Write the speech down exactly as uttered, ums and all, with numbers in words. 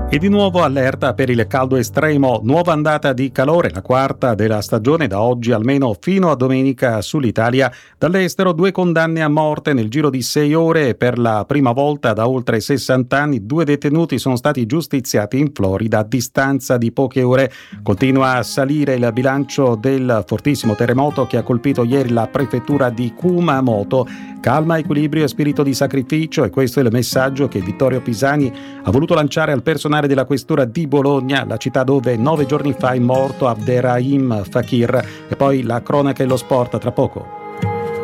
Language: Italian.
E di nuovo allerta per il caldo estremo, nuova ondata di calore, la quarta della stagione da oggi almeno fino a domenica sull'Italia. Dall'estero due condanne a morte nel giro di sei ore e per la prima volta da oltre sessanta anni due detenuti sono stati giustiziati in Florida a distanza di poche ore. Continua a salire il bilancio del fortissimo terremoto che ha colpito ieri la prefettura di Kumamoto. Calma, equilibrio e spirito di sacrificio, e questo è il messaggio che Vittorio Pisani ha voluto lanciare al personale della questura di Bologna, la città dove nove giorni fa è morto Abderrahim Fakir. E poi la cronaca e lo sport tra poco.